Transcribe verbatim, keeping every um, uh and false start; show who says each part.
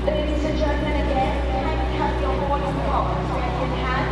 Speaker 1: Ladies and gentlemen, again, kindly have your voice box back in hand